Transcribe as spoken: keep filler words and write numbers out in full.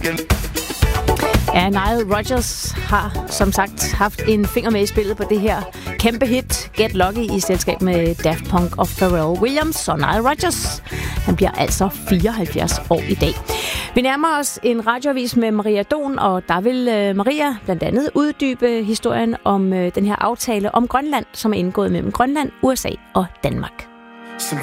Ja, Nile Rodgers har som sagt haft en finger med i spillet på det her kæmpe hit Get Lucky i selskab med Daft Punk og Pharrell Williams og Nile Rodgers. Han bliver altså fireoghalvfjerds år i dag. Vi nærmer os en radioavis med Maria Don, og der vil Maria blandt andet uddybe historien om den her aftale om Grønland, som er indgået mellem Grønland, U S A og Danmark.